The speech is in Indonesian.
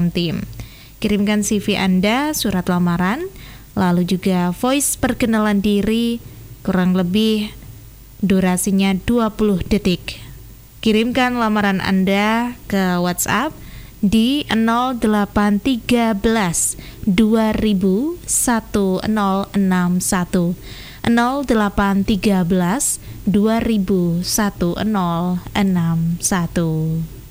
Team. Kirimkan CV Anda, surat lamaran, lalu juga voice perkenalan diri, kurang lebih durasinya 20 detik. Kirimkan lamaran Anda ke WhatsApp di 0813 2000 1061 0813 2000 1061.